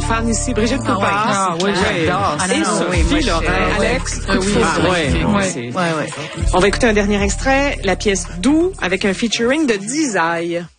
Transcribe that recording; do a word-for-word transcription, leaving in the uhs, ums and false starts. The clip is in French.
fans ici. Brigitte Coupard. Ah oui, j'adore. Et Sophie Loren. Alex, coup de foudre. Ouais, ouais. On va écouter un dernier extrait, la pièce Doux avec un featuring de Dizaï.